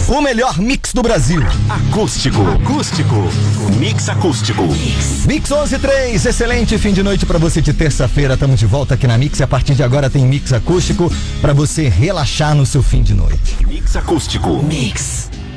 O melhor mix do Brasil. Acústico. Mix acústico. Mix 11:03, excelente fim de noite pra você de terça-feira. Estamos de volta aqui na Mix e a partir de agora tem mix acústico pra você relaxar no seu fim de noite. Mix acústico. Mix.